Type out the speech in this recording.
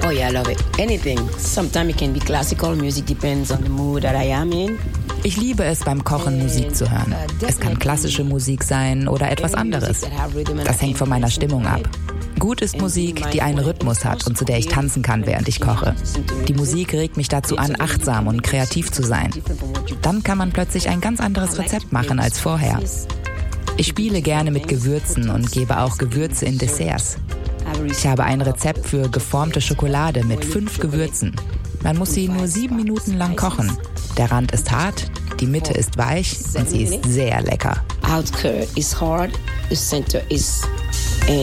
Oh yeah, I love it. Anything. Sometimes it can be classical music, depends on the mood that I am in. Ich liebe es, beim Kochen Musik zu hören. Es kann klassische Musik sein oder etwas anderes. Das hängt von meiner Stimmung ab. Gut ist Musik, die einen Rhythmus hat und zu der ich tanzen kann, während ich koche. Die Musik regt mich dazu an, achtsam und kreativ zu sein. Dann kann man plötzlich ein ganz anderes Rezept machen als vorher. Ich spiele gerne mit Gewürzen und gebe auch Gewürze in Desserts. Ich habe ein Rezept für geformte Schokolade mit 5 Gewürzen. Man muss sie nur 7 Minuten lang kochen. Der Rand ist hart, die Mitte ist weich und sie ist sehr lecker. Outside is hard, the center is